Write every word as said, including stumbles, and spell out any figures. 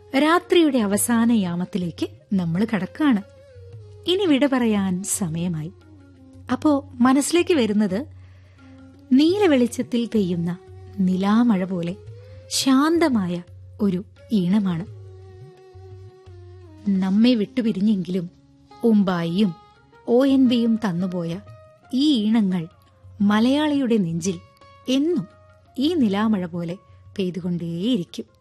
രാത്രിയുടെ അവസാന യാമത്തിലേക്ക് നമ്മൾ കടക്കാണ്. ഇനി വിട പറയാൻ സമയമായി. അപ്പോ മനസ്സിലേക്ക് വരുന്നത് നീല വെളിച്ചത്തിൽ പെയ്യുന്ന നിലാമഴ പോലെ ശാന്തമായ ഒരു ഈണമാണ്. നമ്മെ വിട്ടുപിരിഞ്ഞെങ്കിലും ഉമ്പായിയും ഒ എൻ വിയും തന്നുപോയ ഈ ഈണങ്ങൾ മലയാളിയുടെ നെഞ്ചിൽ എന്നും ഈ നിലാമഴ പോലെ പെയ്തുകൊണ്ടേയിരിക്കും.